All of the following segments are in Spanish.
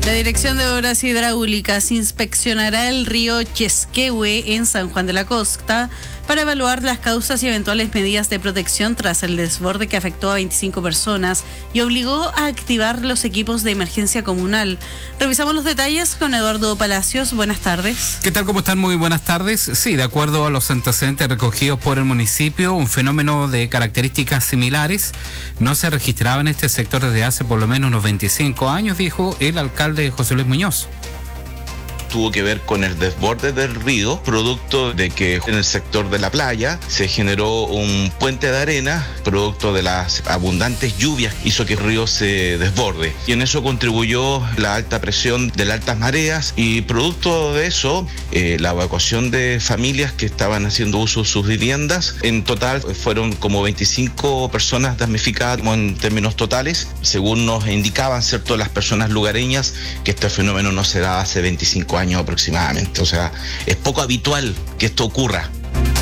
La Dirección de Obras Hidráulicas inspeccionará el río Chesquehue en San Juan de la Costa para evaluar las causas y eventuales medidas de protección tras el desborde que afectó a 25 personas y obligó a activar los equipos de emergencia comunal. Revisamos los detalles con Eduardo Palacios. Buenas tardes. ¿Qué tal? ¿Cómo están? Muy buenas tardes. Sí, de acuerdo a los antecedentes recogidos por el municipio, un fenómeno de características similares no se registraba en este sector desde hace por lo menos unos 25 años, dijo el alcalde José Luis Muñoz. Tuvo que ver con el desborde del río, producto de que en el sector de la playa se generó un puente de arena, producto de las abundantes lluvias, hizo que el río se desborde. Y en eso contribuyó la alta presión de las altas mareas y producto de eso, la evacuación de familias que estaban haciendo uso de sus viviendas. En total fueron como 25 personas damnificadas en términos totales, según nos indicaban, ¿cierto?, las personas lugareñas, que este fenómeno no se da hace 25 años aproximadamente. O sea, es poco habitual que esto ocurra.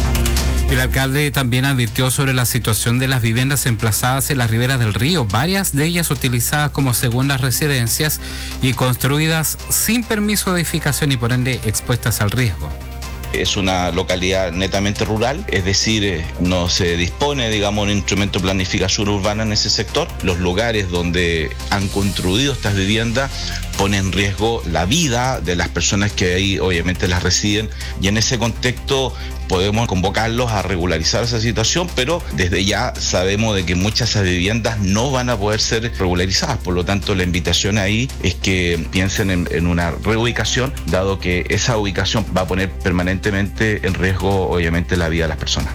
El alcalde también advirtió sobre la situación de las viviendas emplazadas en las riberas del río, varias de ellas utilizadas como segundas residencias y construidas sin permiso de edificación y por ende expuestas al riesgo. Es una localidad netamente rural, es decir, no se dispone, digamos, un instrumento de planificación urbana en ese sector. Los lugares donde han construido estas viviendas ponen en riesgo la vida de las personas que ahí obviamente las residen, y en ese contexto podemos convocarlos a regularizar esa situación, pero desde ya sabemos de que muchas de esas viviendas no van a poder ser regularizadas. Por lo tanto, la invitación ahí es que piensen en una reubicación, dado que esa ubicación va a poner permanentemente en riesgo obviamente la vida de las personas.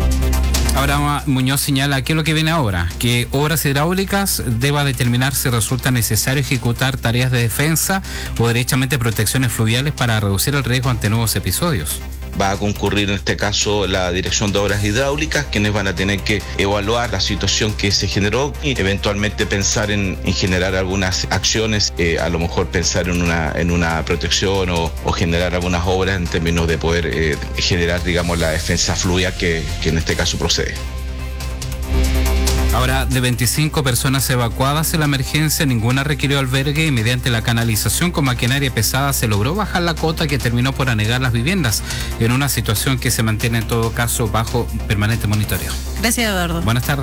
Ahora Muñoz señala qué es lo que viene ahora, que Obras Hidráulicas deba determinar si resulta necesario ejecutar tareas de defensa o derechamente protecciones fluviales para reducir el riesgo ante nuevos episodios. Va a concurrir en este caso la Dirección de Obras Hidráulicas, quienes van a tener que evaluar la situación que se generó y eventualmente pensar en generar algunas acciones, a lo mejor pensar en una protección o generar algunas obras en términos de poder generar, digamos, la defensa fluvial que en este caso procede. Ahora, de 25 personas evacuadas en la emergencia, ninguna requirió albergue y mediante la canalización con maquinaria pesada se logró bajar la cota que terminó por anegar las viviendas, en una situación que se mantiene en todo caso bajo permanente monitoreo. Gracias, Eduardo. Buenas tardes.